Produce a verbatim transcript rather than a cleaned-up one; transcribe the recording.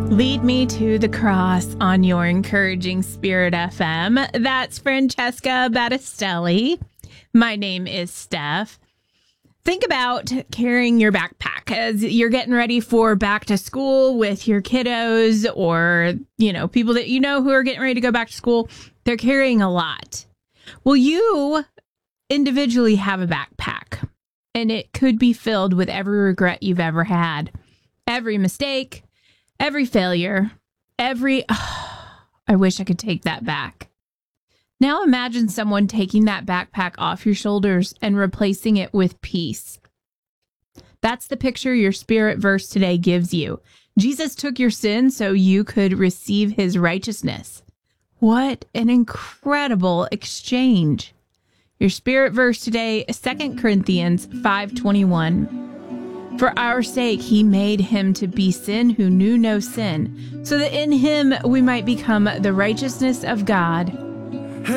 Lead me to the cross on your encouraging Spirit F M. That's Francesca Battistelli. My name is Steph. Think about carrying your backpack as you're getting ready for back to school with your kiddos or, you know, people that you know who are getting ready to go back to school. They're carrying a lot. Well, you individually have a backpack, and it could be filled with every regret you've ever had, every mistake, every failure, every, oh, I wish I could take that back. Now imagine someone taking that backpack off your shoulders and replacing it with peace. That's the picture your spirit verse today gives you. Jesus took your sin so you could receive his righteousness. What an incredible exchange. Your spirit verse today, Second Corinthians five twenty-one. For our sake, he made him to be sin who knew no sin, so that in him we might become the righteousness of God.